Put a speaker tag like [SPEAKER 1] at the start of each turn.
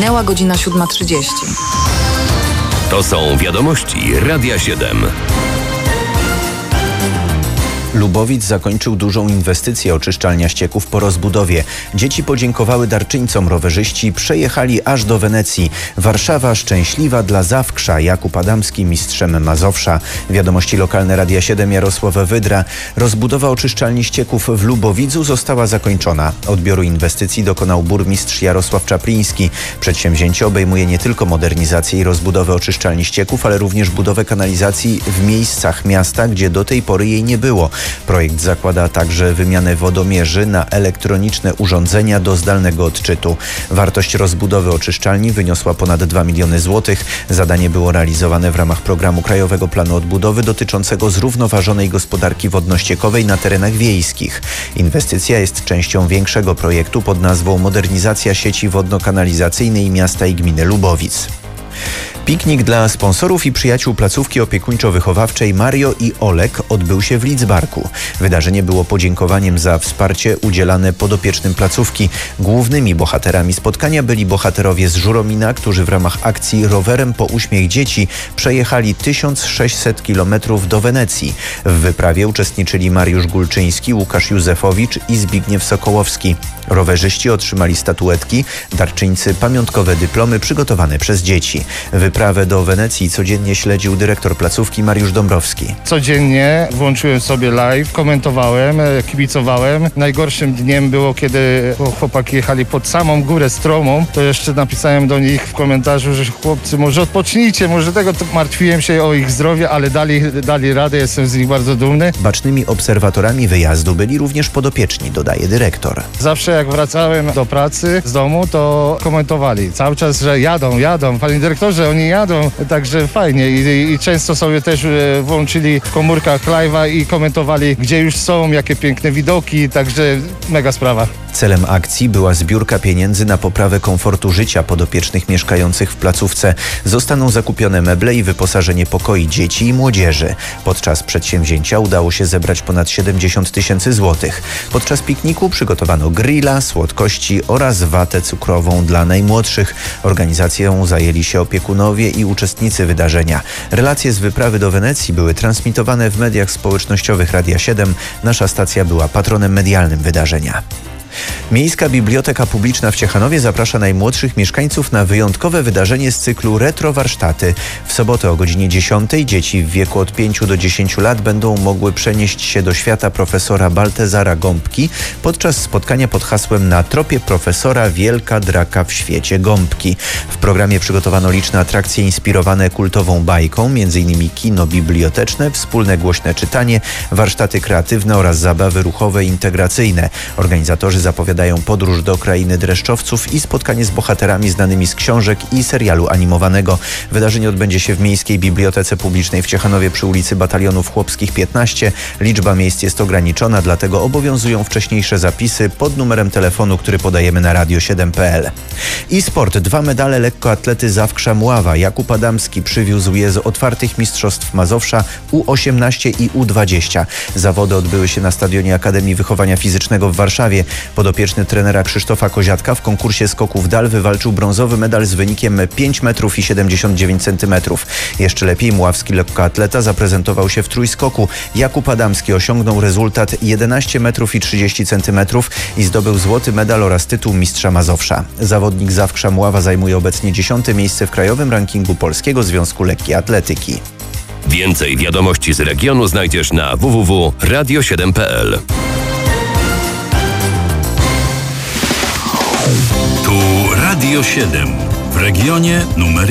[SPEAKER 1] Minęła godzina 7:30.
[SPEAKER 2] To są wiadomości Radia 7.
[SPEAKER 3] Lubowic zakończył dużą inwestycję oczyszczalnia ścieków po rozbudowie. Dzieci podziękowały darczyńcom, rowerzyści przejechali aż do Wenecji. Warszawa szczęśliwa dla Zawkrza. Jakub Adamski mistrzem Mazowsza. Wiadomości lokalne Radia 7, Jarosław Wydra. Rozbudowa oczyszczalni ścieków w Lubowicu została zakończona. Odbioru inwestycji dokonał burmistrz Jarosław Czapliński. Przedsięwzięcie obejmuje nie tylko modernizację i rozbudowę oczyszczalni ścieków, ale również budowę kanalizacji w miejscach miasta, gdzie do tej pory jej nie było. Projekt zakłada także wymianę wodomierzy na elektroniczne urządzenia do zdalnego odczytu. Wartość rozbudowy oczyszczalni wyniosła ponad 2 miliony złotych. Zadanie było realizowane w ramach programu Krajowego Planu Odbudowy dotyczącego zrównoważonej gospodarki wodno-ściekowej na terenach wiejskich. Inwestycja jest częścią większego projektu pod nazwą Modernizacja sieci wodno-kanalizacyjnej miasta i gminy Lubowic. Piknik dla sponsorów i przyjaciół placówki opiekuńczo-wychowawczej Mario i Olek odbył się w Lidzbarku. Wydarzenie było podziękowaniem za wsparcie udzielane podopiecznym placówki. Głównymi bohaterami spotkania byli bohaterowie z Żuromina, którzy w ramach akcji Rowerem po uśmiech dzieci przejechali 1600 km do Wenecji. W wyprawie uczestniczyli Mariusz Gulczyński, Łukasz Józefowicz i Zbigniew Sokołowski. Rowerzyści otrzymali statuetki, darczyńcy pamiątkowe dyplomy przygotowane przez dzieci. Wyprawę do Wenecji codziennie śledził dyrektor placówki Mariusz Dąbrowski.
[SPEAKER 4] Codziennie włączyłem sobie live, komentowałem, kibicowałem. Najgorszym dniem było, kiedy chłopaki jechali pod samą górę stromą. To jeszcze napisałem do nich w komentarzu, że chłopcy, może odpocznijcie, może tego martwiłem się o ich zdrowie, ale dali radę, jestem z nich bardzo dumny. Bacznymi obserwatorami wyjazdu byli również podopieczni, dodaje dyrektor. Zawsze jak wracałem do pracy z domu, to komentowali cały czas, że jadą. Panie dyrektorze, oni jadą, także fajnie i często sobie też włączyli w komórkach live'a i komentowali, gdzie już są, jakie piękne widoki, także mega sprawa. Celem akcji była zbiórka pieniędzy na poprawę komfortu życia podopiecznych mieszkających w placówce. Zostaną zakupione meble i wyposażenie pokoi dzieci i młodzieży. Podczas przedsięwzięcia udało się zebrać ponad 70 000 złotych. Podczas pikniku przygotowano grilla, słodkości oraz watę cukrową dla najmłodszych. Organizacją zajęli się opiekunowie i uczestnicy wydarzenia. Relacje z wyprawy do Wenecji były transmitowane w mediach społecznościowych Radia 7. Nasza stacja była patronem medialnym wydarzenia. Miejska Biblioteka Publiczna w Ciechanowie zaprasza najmłodszych mieszkańców na wyjątkowe wydarzenie z cyklu Retro Warsztaty. W sobotę o godzinie 10 dzieci w wieku od 5 do 10 lat będą mogły przenieść się do świata profesora Baltezara Gąbki podczas spotkania pod hasłem Na tropie profesora Wielka Draka w świecie Gąbki. W programie przygotowano liczne atrakcje inspirowane kultową bajką, m.in. kino biblioteczne, wspólne głośne czytanie, warsztaty kreatywne oraz zabawy ruchowe i integracyjne. Organizatorzy zapowiadają podróż do krainy dreszczowców i spotkanie z bohaterami znanymi z książek i serialu animowanego. Wydarzenie odbędzie się w Miejskiej Bibliotece Publicznej w Ciechanowie przy ulicy Batalionów Chłopskich 15. Liczba miejsc jest ograniczona, dlatego obowiązują wcześniejsze zapisy pod numerem telefonu, który podajemy na radio7.pl. I sport. 2 medale lekkoatlety Zawkrza Mława. Jakub Adamski przywiózł je z otwartych mistrzostw Mazowsza U18 i U20. Zawody odbyły się na stadionie Akademii Wychowania Fizycznego w Warszawie. Podopieczny trenera Krzysztofa Koziatka w konkursie skoku w dal wywalczył brązowy medal z wynikiem 5 metrów i 79 centymetrów. Jeszcze lepiej mławski lekkoatleta zaprezentował się w trójskoku. Jakub Adamski osiągnął rezultat 11 metrów i 30 centymetrów i zdobył złoty medal oraz tytuł mistrza Mazowsza. Zawodnik Zawkrza Mława zajmuje obecnie 10. miejsce w krajowym rankingu Polskiego Związku Lekkiej Atletyki.
[SPEAKER 2] Więcej wiadomości z regionu znajdziesz na www.radio7.pl.
[SPEAKER 5] Tu Radio 7 w regionie numer